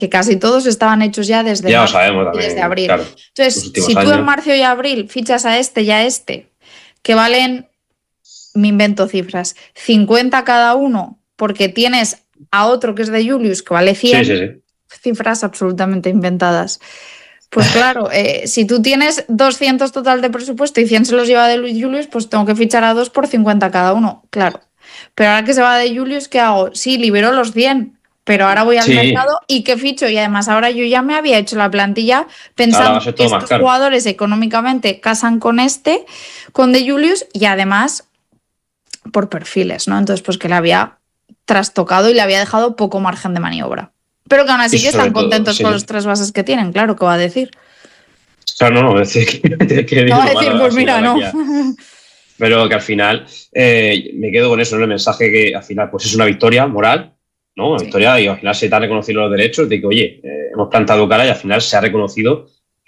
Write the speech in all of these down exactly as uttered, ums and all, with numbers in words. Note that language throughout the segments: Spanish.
que casi todos estaban hechos ya desde, ya marzo, lo sabemos también, y desde abril. Claro, Entonces, si tú en marzo y abril fichas a este y a este, que valen, me invento cifras, cincuenta cada uno, porque tienes a otro que es de Julius que vale cien, sí, sí, sí. Cifras absolutamente inventadas. Pues claro, eh, si tú tienes doscientos total de presupuesto y cien se los lleva de Julius, pues tengo que fichar a dos por cincuenta cada uno, claro. Pero ahora que se va de Julius, ¿qué hago? Sí, libero los cien, pero ahora voy al Sí. mercado y ¿qué ficho? Y además ahora yo ya me había hecho la plantilla pensando que estos caro. jugadores económicamente casan con este, con de Julius, y además por perfiles, ¿no? Entonces, pues que le había trastocado y le había dejado poco margen de maniobra. Pero que aún así que están todo, contentos sí. con los tres bases que tienen, claro, ¿qué va a decir? Claro, no, no, es decir, que, que no va a decir, pues mira, no. Pero que al final eh, me quedo con eso, ¿no? El mensaje que al final pues es una victoria moral, ¿no? Una sí. victoria y al final se te han reconocido los derechos de que, oye, eh, hemos plantado cara y al final se ha reconocido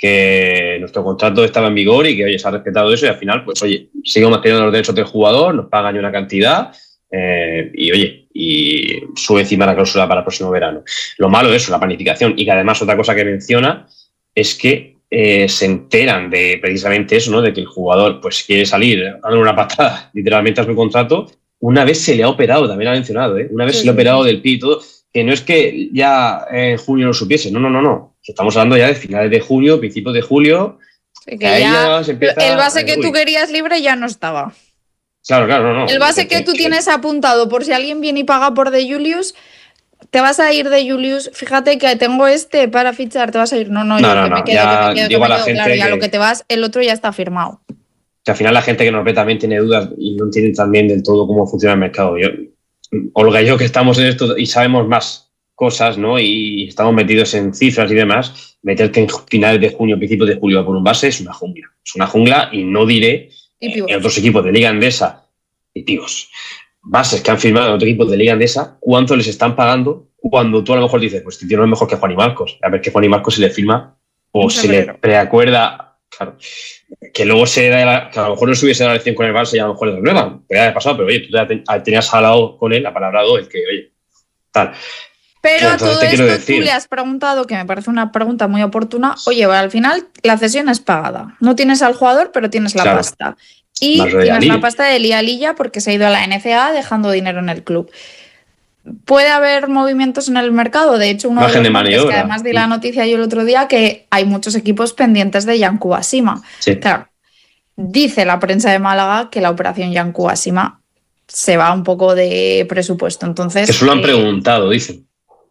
que nuestro contrato estaba en vigor y que, oye, se ha respetado eso y al final, pues, oye, seguimos manteniendo los derechos del jugador, nos pagan una cantidad eh, y, oye, y sube encima la cláusula para el próximo verano. Lo malo es eso, la planificación, y que además otra cosa que menciona es que eh, se enteran de precisamente eso, ¿no? De que el jugador pues quiere salir a dar una patada literalmente a su contrato una vez se le ha operado, también ha mencionado, ¿eh? Una vez sí, se le ha operado sí. del pie y todo, que no es que ya en junio lo supiese, no, no, no, no. Estamos hablando ya de finales de junio, principios de julio. Sí, que ya ya empieza, el base que uy. tú querías libre ya no estaba. Claro, claro, no, no. El base que, que tú que, tienes apuntado por si alguien viene y paga por de Julius, te vas a ir de Julius, fíjate que tengo este para fichar, te vas a ir. No, no, no, yo no, que no, me quedo, ya, que me quedo, que me quedo. Claro, ya que... lo que te vas, el otro ya está firmado. Que al final la gente que nos ve también tiene dudas y no entiende también del todo cómo funciona el mercado. Yo, Olga y yo que estamos en esto y sabemos más cosas, ¿no? Y estamos metidos en cifras y demás, meterte en finales de junio, principios de julio por un base es una jungla. Es una jungla y no diré y en otros equipos de Liga Endesa y pibos, bases que han firmado en otros equipos de Liga Endesa, cuánto les están pagando cuando tú a lo mejor dices, pues este tío no es mejor que Juan y Marcos. A ver que Juan y Marcos se le firma o se le preacuerda, claro, que luego se da la, que a lo mejor no se hubiese dado la lección con el Barça y a lo mejor le renuevan, pero ya ha pasado, pero oye, tú ya te, tenías hablado con él, apalabrado, el que, oye, tal. Pero a todo esto decir... tú le has preguntado, que me parece una pregunta muy oportuna, oye, al final la cesión es pagada. No tienes al jugador, pero tienes la claro. pasta. Y tienes la pasta de Lía Lilla porque se ha ido a la N C A dejando dinero en el club. Puede haber movimientos en el mercado. De hecho, uno Margen de los de que además di la noticia yo el otro día que hay muchos equipos pendientes de Yanku Asima. Sí. Claro, dice la prensa de Málaga que la operación Yanku Asima se va un poco de presupuesto. Entonces, eso lo han eh, preguntado, dicen.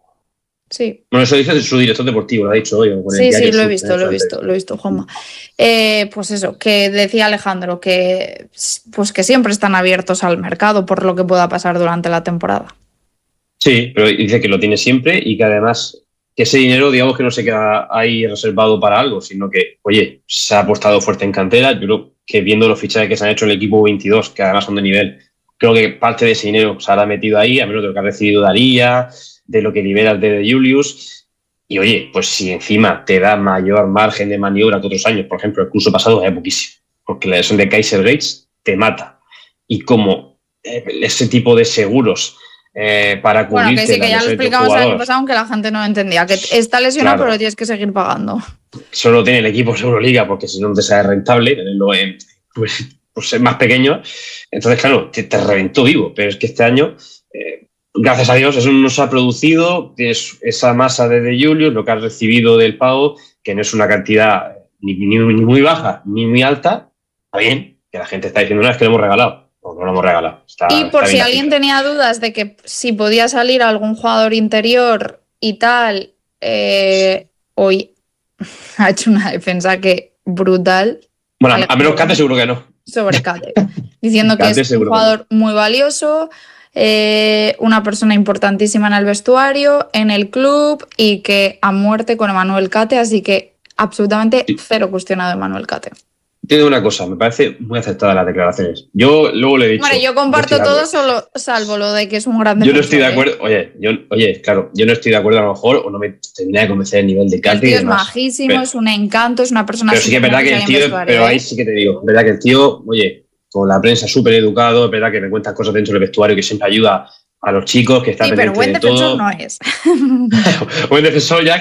Sí. Bueno, eso dice su director deportivo, lo ha dicho hoy. Sí, sí, lo he visto, lo he visto, lo he visto, Juanma. Eh, pues eso, que decía Alejandro, que pues que siempre están abiertos al mercado por lo que pueda pasar durante la temporada. Sí, pero dice que lo tiene siempre y que además que ese dinero, digamos que no se queda ahí reservado para algo, sino que, oye, se ha apostado fuerte en cantera. Yo creo que viendo los fichajes que se han hecho en el equipo veintidós, que además son de nivel, creo que parte de ese dinero se habrá metido ahí, a menos de lo que ha recibido Daría, de lo que liberas de Julius. Y oye, pues si encima te da mayor margen de maniobra que otros años, por ejemplo, el curso pasado era poquísimo, porque la lesión de Kaiser Gates te mata. Y como eh, ese tipo de seguros eh, para cubrirte... Bueno, que sí, que ya lo explicamos el año pasado, aunque la gente no entendía, que está lesionado, claro, pero tienes que seguir pagando. Solo tiene el equipo Euroliga, porque si no te sale rentable tenerlo en, pues, pues más pequeño. Entonces, claro, te, te reventó vivo, pero es que este año... Eh, gracias a Dios, eso no se ha producido, tienes esa masa de, de Julius, lo que has recibido del pago, que no es una cantidad ni, ni, ni muy baja ni muy alta, está bien, que la gente está diciendo, no, es que lo hemos regalado, no, no lo hemos regalado. Está, y por está si alguien tenía dudas de que si podía salir algún jugador interior y tal, eh, hoy ha hecho una defensa que brutal. Bueno, a menos Cate seguro que no. Sobre Cate, diciendo que es un jugador no. muy valioso, Eh, una persona importantísima en el vestuario, en el club y que a muerte con Emmanuel Cate, así que absolutamente cero cuestionado Emmanuel Cate. Tiene una cosa, me parece muy acertada las declaraciones. Yo luego le he dicho... Bueno, yo comparto yo todo, solo, salvo lo de que es un gran defensor. Yo no estoy de acuerdo, oye, yo, oye, claro, yo no estoy de acuerdo a lo mejor, o no me termina de convencer el nivel de Cate. El tío y es demás, majísimo, pero, es un encanto, es una persona... Pero sí que es verdad que el tío, pero ahí sí que te digo, es verdad que el tío, oye... con la prensa súper educado, es verdad que me cuentas cosas dentro del vestuario que siempre ayuda a los chicos que están sí, pero buen defensor no es. Buen defensor ya